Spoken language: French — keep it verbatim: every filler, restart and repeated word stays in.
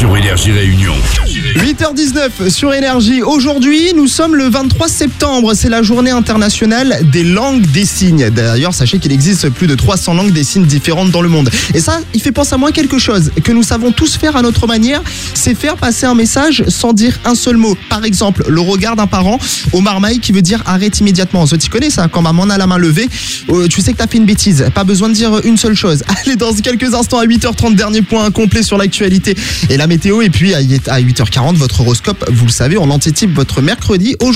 sur Énergie Réunion. huit heures dix-neuf sur Énergie. Aujourd'hui, nous sommes le vingt-trois septembre. C'est la journée internationale des langues des signes. D'ailleurs, sachez qu'il existe plus de trois cents langues des signes différentes dans le monde. Et ça, il fait penser à moi quelque chose que nous savons tous faire à notre manière, c'est faire passer un message sans dire un seul mot. Par exemple, le regard d'un parent au marmaille qui veut dire arrête immédiatement. Tu connais ça, quand maman a la main levée, euh, tu sais que t'as fait une bêtise. Pas besoin de dire une seule chose. Allez, dans quelques instants à huit heures trente, dernier point complet sur l'actualité et la météo. Et puis à huit heures quarante, votre horoscope, vous le savez, on anticipe votre mercredi. Aujourd'hui,